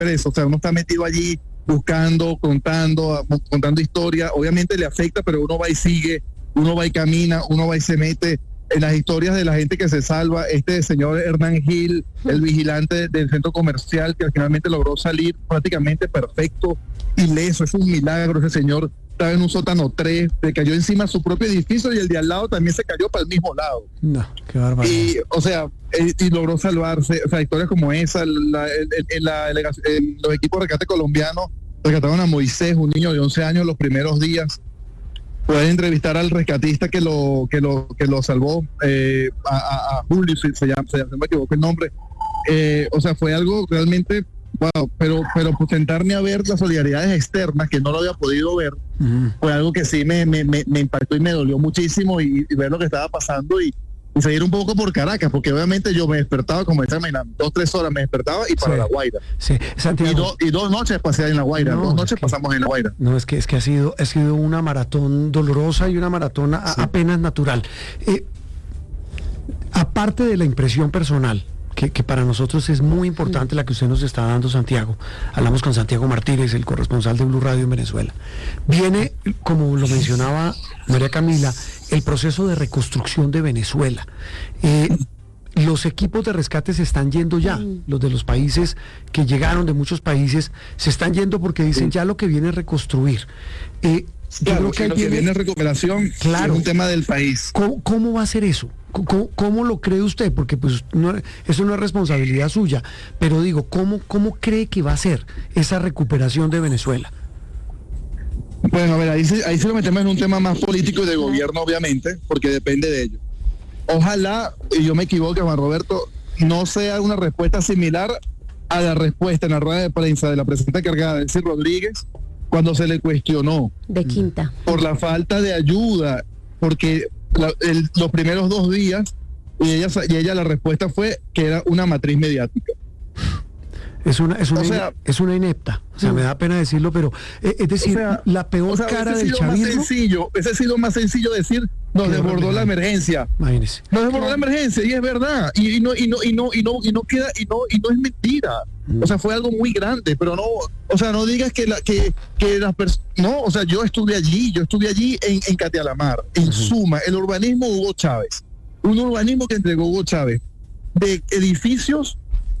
preso. O sea, uno está metido allí buscando, contando historias. Obviamente le afecta, pero uno va y sigue, uno va y camina, uno va y se mete en las historias de la gente que se salva. Este señor Hernán Gil, el vigilante del centro comercial, que finalmente logró salir prácticamente perfecto, ileso. Es un milagro. Ese señor estaba en un sótano 3, se cayó encima de su propio edificio y el de al lado también se cayó para el mismo lado. No, qué barbaridad. Y, o sea, y logró salvarse. O sea, historias como esa. En los equipos de rescate colombianos rescataron a Moisés, un niño de 11 años, los primeros días. Pueden entrevistar al rescatista que lo salvó, a Julio, se me equivoco el nombre. O sea, fue algo realmente, wow, pero pues sentarme a ver las solidaridades externas, que no lo había podido ver, fue algo que sí me impactó y me dolió muchísimo, y ver lo que estaba pasando y seguir un poco por Caracas, porque obviamente yo me despertaba, como estaba imaginando, 2-3 horas me despertaba y para La Guaira. Sí, Santiago. Y 2 noches pasé en La Guaira, No, 2 noches pasamos en La Guaira. No, es que ha sido una maratón dolorosa y una maratón apenas natural. Aparte de la impresión personal, que para nosotros es muy importante la que usted nos está dando, Santiago. Hablamos con Santiago Martínez, el corresponsal de Blue Radio en Venezuela. Viene, como lo mencionaba María Camila, el proceso de reconstrucción de Venezuela. Los equipos de rescate se están yendo ya, los de los países que llegaron, de muchos países, se están yendo porque dicen ya lo que viene es reconstruir. Claro, que lo que viene es recuperación, claro, es un tema del país. ¿Cómo va a ser eso? ¿Cómo lo cree usted? Porque pues eso no es responsabilidad suya, pero digo, ¿cómo cree que va a ser esa recuperación de Venezuela? Bueno, a ver, ahí se lo metemos en un tema más político y de gobierno, obviamente, porque depende de ello. Ojalá, y yo me equivoque, Juan Roberto, no sea una respuesta similar a la respuesta en la rueda de prensa de la presidenta encargada, Delcy Rodríguez, cuando se le cuestionó de Quinta por la falta de ayuda, porque los primeros 2 días y ella la respuesta fue que era una matriz mediática. Es una inepta, o sea, me da pena decirlo, pero es decir, la peor cara del chavismo. Ese ha sido más sencillo decir, nos desbordó la emergencia. Imagínese. Nos desbordó la emergencia, y es verdad, y no queda, y no es mentira. O sea, fue algo muy grande, pero no, o sea, no digas que las personas, no, o sea, yo estuve allí en Catealamar, en Suma, el urbanismo Hugo Chávez, un urbanismo que entregó Hugo Chávez, de edificios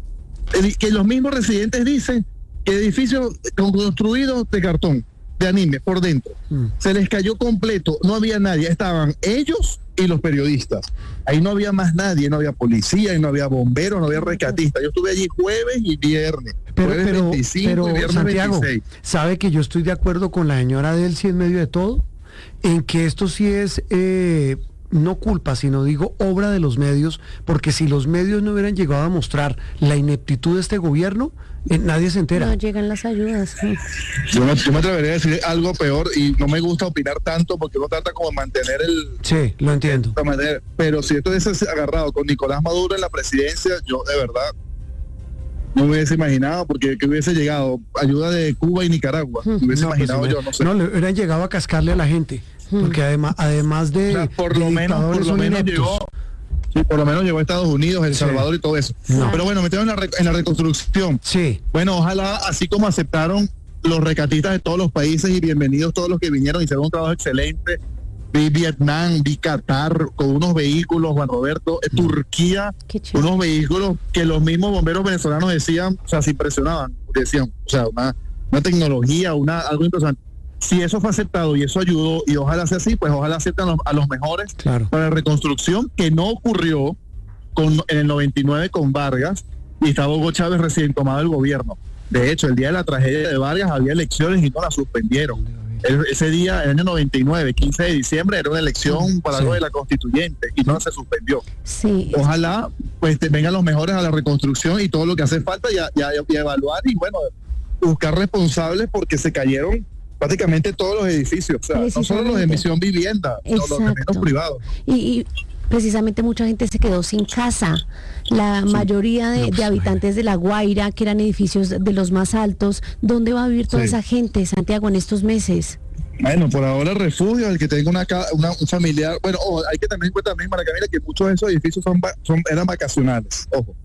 que los mismos residentes dicen que edificios construidos de cartón, de anime, por dentro. Se les cayó completo, no había nadie, estaban ellos y los periodistas. Ahí no había más nadie, no había policía, no había bomberos, no había rescatistas. Yo estuve allí jueves y viernes. Jueves 25 y viernes Santiago, 26. ¿sabe que yo estoy de acuerdo con la señora Delcy en medio de todo? En que esto sí es... no culpa, sino digo obra de los medios, porque si los medios no hubieran llegado a mostrar la ineptitud de este gobierno, nadie se entera. No llegan las ayudas. Yo me atrevería a decir algo peor, y no me gusta opinar tanto porque uno trata como de mantener el... Sí, lo entiendo. Pero si esto hubiese agarrado con Nicolás Maduro en la presidencia, yo de verdad no me hubiese imaginado, porque que hubiese llegado ayuda de Cuba y Nicaragua. Me hubiese imaginado yo, no sé. No, le hubieran llegado a cascarle a la gente. Porque además de... O sea, por lo menos llegó... Sí, por lo menos llegó a Estados Unidos, El Salvador y todo eso. No. Pero bueno, metemos en la reconstrucción. Sí. Bueno, ojalá, así como aceptaron los rescatistas de todos los países, y bienvenidos todos los que vinieron, hicieron un trabajo excelente. Vi Vietnam, vi Qatar con unos vehículos, Juan Roberto, Turquía, unos vehículos que los mismos bomberos venezolanos decían, o sea, se impresionaban, decían, o sea, una tecnología, algo impresionante. Si eso fue aceptado y eso ayudó, y ojalá sea así, pues ojalá acepten a los mejores para la reconstrucción, que no ocurrió en el 99 con Vargas, y estaba Hugo Chávez recién tomado el gobierno. De hecho, el día de la tragedia de Vargas había elecciones y no la suspendieron. Ese día, el año 99, 15 de diciembre, era una elección para algo de la constituyente y no se suspendió. Sí. Ojalá pues vengan los mejores a la reconstrucción y todo lo que hace falta, y evaluar, y bueno, buscar responsables, porque se cayeron prácticamente todos los edificios, o sea, no solo los de Misión Vivienda, sino los terrenos privados. Y precisamente mucha gente se quedó sin casa. La mayoría de habitantes de La Guaira, que eran edificios de los más altos, ¿dónde va a vivir toda esa gente, Santiago, en estos meses? Bueno, por ahora refugio, el que tenga un familiar. Bueno, hay que tener en cuenta también, María Camila, que muchos de esos edificios eran vacacionales, ojo.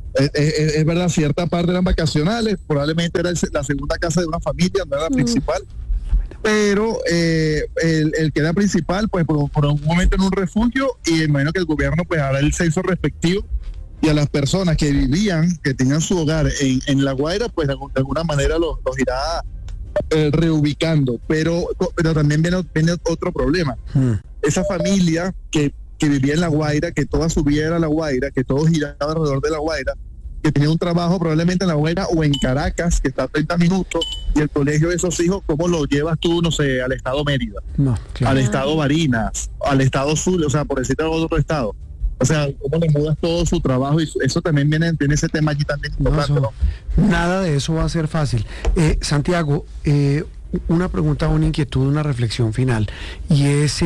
Es verdad, cierta parte eran vacacionales, probablemente era la segunda casa de una familia, no era la principal, pero el que era principal, pues por un momento en un refugio, y imagino que el gobierno pues hará el censo respectivo, y a las personas que vivían, que tenían su hogar en La Guaira, pues de alguna manera los irá reubicando, pero también viene otro problema. Esa familia que vivía en La Guaira, que toda su vida era La Guaira, que todo giraba alrededor de La Guaira, que tenía un trabajo probablemente en La Guaira o en Caracas, que está a 30 minutos, y el colegio de esos hijos, ¿cómo lo llevas tú, no sé, al estado Mérida, al estado Barinas, al estado Zulia, o sea, por decirte algo de otro estado? O sea, ¿cómo le mudas todo su trabajo? Y eso también tiene ese tema allí también importante, ¿no? Nada de eso va a ser fácil. Santiago, una pregunta, una inquietud, una reflexión final. Y es,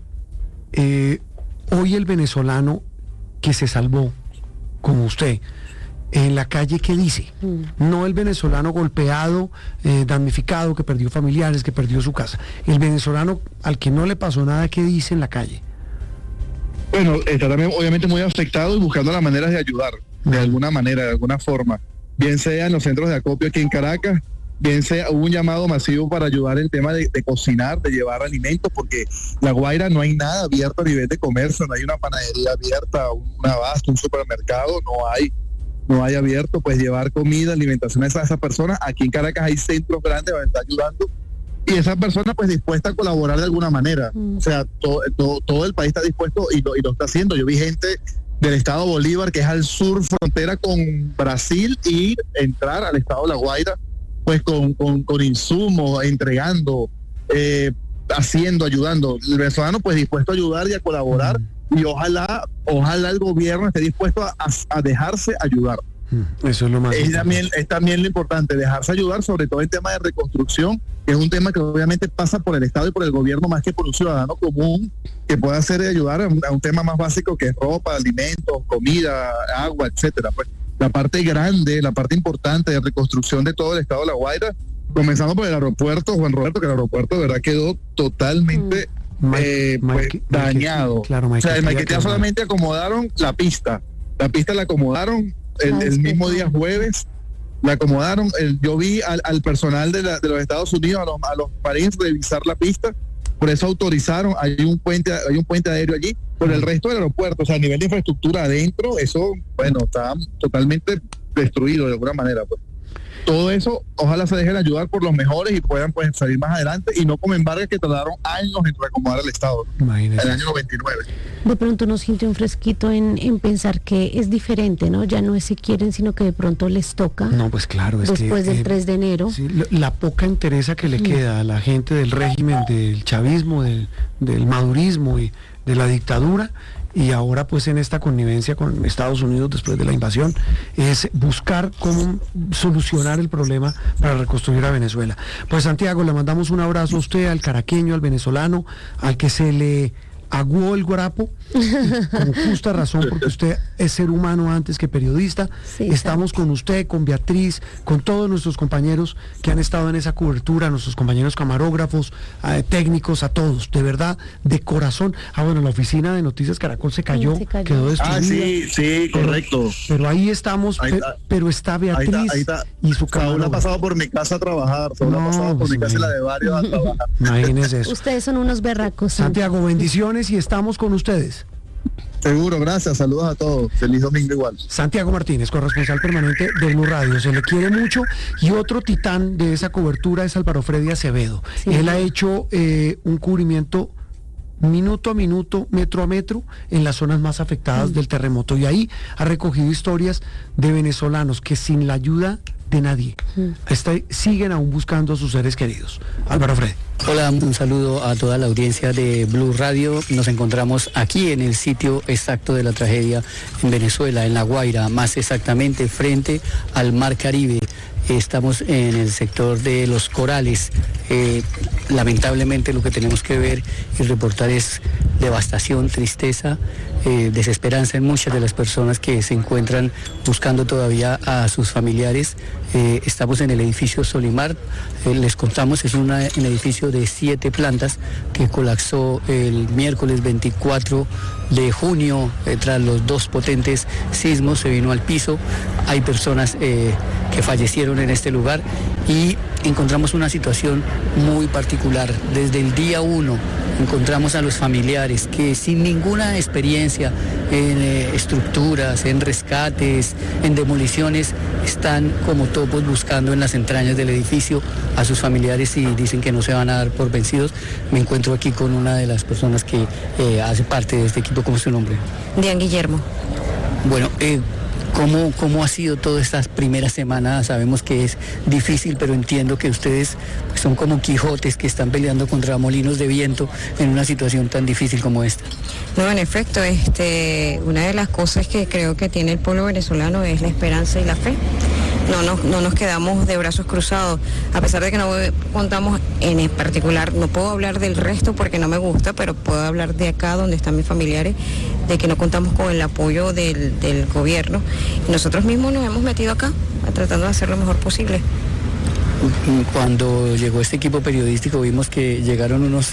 hoy el venezolano que se salvó, como usted, en la calle, ¿qué dice? No el venezolano golpeado, damnificado, que perdió familiares, que perdió su casa. El venezolano al que no le pasó nada, ¿qué dice en la calle? Bueno, está también obviamente muy afectado y buscando las maneras de ayudar, de alguna manera, de alguna forma. Bien sea en los centros de acopio aquí en Caracas, bien sea hubo un llamado masivo para ayudar el tema de cocinar, de llevar alimentos, porque La Guaira no hay nada abierto a nivel de comercio, no hay una panadería abierta, un abasto, un supermercado, no hay abierto, pues llevar comida, alimentación a esas personas. Aquí en Caracas hay centros grandes donde está ayudando, y esa persona pues dispuesta a colaborar de alguna manera. O sea, todo el país está dispuesto y lo está haciendo. Yo vi gente del estado Bolívar, que es al sur, frontera con Brasil, y entrar al estado de La Guaira pues con insumos, entregando, ayudando. El venezolano pues dispuesto a ayudar y a colaborar, y ojalá el gobierno esté dispuesto a dejarse ayudar. Eso es lo más importante. Es también lo importante, dejarse ayudar, sobre todo en tema de reconstrucción, que es un tema que obviamente pasa por el Estado y por el gobierno más que por un ciudadano común, que pueda hacer y ayudar a un tema más básico, que es ropa, alimentos, comida, agua, etcétera. Pues la parte grande, la parte importante de reconstrucción de todo el estado de La Guaira, comenzando por el aeropuerto, Juan Roberto, que el aeropuerto de verdad quedó totalmente dañado. Claro, o sea, en Maiquetía solamente acomodaron la pista la acomodaron el mismo día jueves, la acomodaron. Yo vi al personal de los Estados Unidos, a los marines, revisar la pista, por eso autorizaron, hay un puente aéreo allí, por el resto del aeropuerto, o sea, a nivel de infraestructura adentro, eso, bueno, está totalmente destruido de alguna manera, pues. Todo eso, ojalá se dejen ayudar por los mejores y puedan pues salir más adelante, y no como embargo que tardaron años en reacomodar el Estado, ¿no? En el año 99. De pronto nos siente un fresquito en pensar que es diferente, ¿no? Ya no es si quieren, sino que de pronto les toca. No, pues claro. Después del 3 de enero. Sí, la poca entereza que le queda a la gente del régimen, del chavismo, del madurismo y de la dictadura, y ahora pues en esta connivencia con Estados Unidos después de la invasión, es buscar cómo solucionar el problema para reconstruir a Venezuela. Pues Santiago, le mandamos un abrazo a usted, al caraqueño, al venezolano, al que se le aguó el guarapo, con justa razón, porque usted es ser humano antes que periodista. Sí, estamos con usted, con Beatriz, con todos nuestros compañeros que han estado en esa cobertura, nuestros compañeros camarógrafos, técnicos, a todos, de verdad, de corazón. Bueno, la oficina de Noticias Caracol se cayó. Quedó destruida. Sí, correcto. Pero ahí estamos, pero está Beatriz ahí está. Y su camarógrafo. Saúl ha pasado por mi casa a trabajar, ha pasado por mi casa y la de varios a trabajar. Imagínese eso. Ustedes son unos berracos. Santiago, bendiciones y estamos con ustedes. Seguro, gracias, saludos a todos, feliz domingo igual. Santiago Martínez, corresponsal permanente de Blue Radio, se le quiere mucho, y otro titán de esa cobertura es Álvaro Freddy Acevedo. Sí. Él ha hecho un cubrimiento minuto a minuto, metro a metro, en las zonas más afectadas del terremoto, y ahí ha recogido historias de venezolanos que sin la ayuda de nadie siguen aún buscando a sus seres queridos. Álvaro Freddy. Hola, un saludo a toda la audiencia de Blue Radio. Nos encontramos aquí en el sitio exacto de la tragedia en Venezuela, en La Guaira, más exactamente frente al Mar Caribe. Estamos en el sector de Los Corales. Lamentablemente lo que tenemos que ver y reportar es de devastación, tristeza, desesperanza en muchas de las personas que se encuentran buscando todavía a sus familiares. Estamos en el edificio Solimar, les contamos, es un edificio de 7 plantas que colapsó el miércoles 24 de junio tras los 2 potentes sismos, se vino al piso. Hay personas que fallecieron en este lugar y encontramos una situación muy particular. Desde el día 1 encontramos a los familiares que sin ninguna experiencia en estructuras, en rescates, en demoliciones, están como topos buscando en las entrañas del edificio a sus familiares y dicen que no se van a dar por vencidos. Me encuentro aquí con una de las personas que hace parte de este equipo. ¿Cómo es su nombre? Dian Guillermo. Bueno, ¿cómo ha sido toda esta primera semana? Sabemos que es difícil, pero entiendo que ustedes son como Quijotes que están peleando contra molinos de viento en una situación tan difícil como esta. No, en efecto, una de las cosas que creo que tiene el pueblo venezolano es la esperanza y la fe. No nos quedamos de brazos cruzados, a pesar de que no contamos en particular, no puedo hablar del resto porque no me gusta, pero puedo hablar de acá donde están mis familiares, de que no contamos con el apoyo del gobierno. Y nosotros mismos nos hemos metido acá, tratando de hacer lo mejor posible. Cuando llegó este equipo periodístico vimos que llegaron unos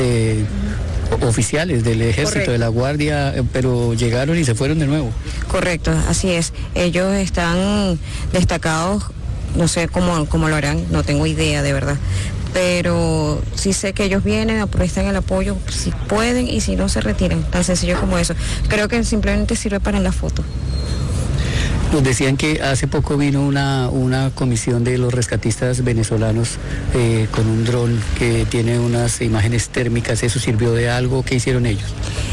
oficiales del ejército, correcto, de la guardia, pero llegaron y se fueron de nuevo. Correcto, así es. Ellos están destacados, no sé cómo lo harán, no tengo idea de verdad. Pero sí sé que ellos vienen, prestan el apoyo, si pueden, y si no se retiran, tan sencillo como eso. Creo que simplemente sirve para la foto. Nos decían que hace poco vino una comisión de los rescatistas venezolanos con un dron que tiene unas imágenes térmicas. ¿Eso sirvió de algo? ¿Qué hicieron ellos?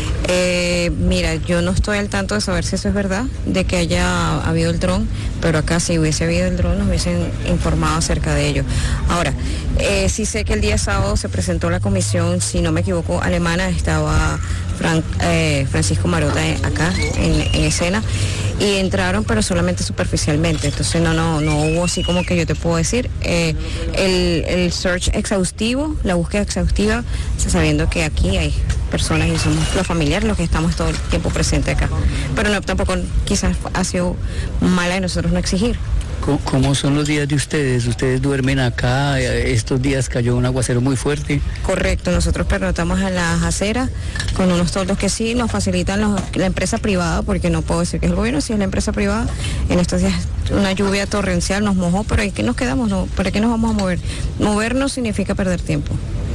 Mira, yo no estoy al tanto de saber si eso es verdad, de que haya habido el dron, pero acá si hubiese habido el dron nos hubiesen informado acerca de ello. Ahora, sí sé que el día sábado se presentó la comisión, si no me equivoco, alemana, estaba Francisco Marota acá en escena, y entraron pero solamente superficialmente, entonces no hubo así como que yo te puedo decir, el search exhaustivo, la búsqueda exhaustiva, sabiendo que aquí hay personas y somos los familiares los que estamos todo el tiempo presentes acá, pero no, tampoco quizás ha sido mala de nosotros no exigir. ¿Cómo son los días de ustedes? ¿Ustedes duermen acá? Estos días cayó un aguacero muy fuerte. Correcto, nosotros pernotamos en las aceras con unos toldos que sí nos facilitan la empresa privada, porque no puedo decir que es el gobierno, si es la empresa privada. En estos días una lluvia torrencial nos mojó, pero ¿y qué nos quedamos? No, ¿para qué nos vamos a mover? Movernos significa perder tiempo.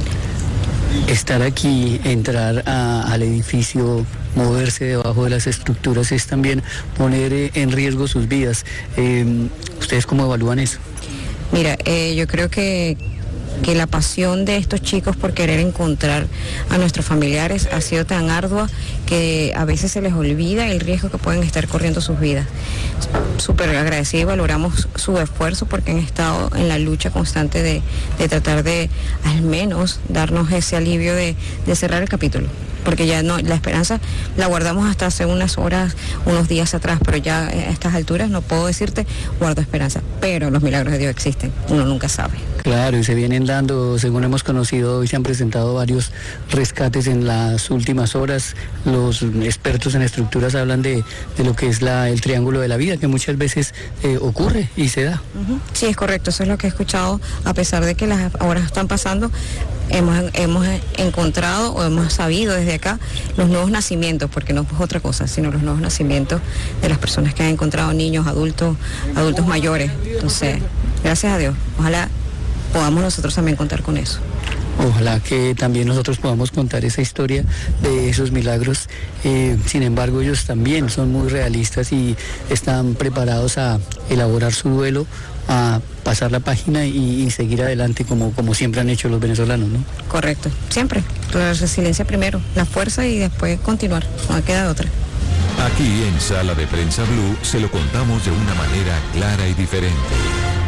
Estar aquí, entrar al edificio, moverse debajo de las estructuras es también poner en riesgo sus vidas. ¿Ustedes cómo evalúan eso? Mira, yo creo que la pasión de estos chicos por querer encontrar a nuestros familiares ha sido tan ardua que a veces se les olvida el riesgo que pueden estar corriendo sus vidas. Súper agradecidos y valoramos su esfuerzo porque han estado en la lucha constante de tratar de al menos darnos ese alivio de cerrar el capítulo. Porque ya no, la esperanza la guardamos hasta hace unas horas, unos días atrás, pero ya a estas alturas no puedo decirte guardo esperanza, pero los milagros de Dios existen, uno nunca sabe. Claro, y se vienen dando, según hemos conocido, hoy se han presentado varios rescates en las últimas horas. Los expertos en estructuras hablan de lo que es el triángulo de la vida, que muchas veces ocurre y se da. Sí, es correcto, eso es lo que he escuchado, a pesar de que las horas están pasando. Hemos encontrado o hemos sabido desde acá los nuevos nacimientos, porque no es otra cosa, sino los nuevos nacimientos de las personas que han encontrado, niños, adultos mayores. Entonces, gracias a Dios, ojalá podamos nosotros también contar con eso. Ojalá que también nosotros podamos contar esa historia de esos milagros. Sin embargo, ellos también son muy realistas y están preparados a elaborar su duelo, a pasar la página y seguir adelante como siempre han hecho los venezolanos, ¿no? Correcto, siempre. La resiliencia primero, la fuerza y después continuar, no queda otra. Aquí en Sala de Prensa Blue se lo contamos de una manera clara y diferente.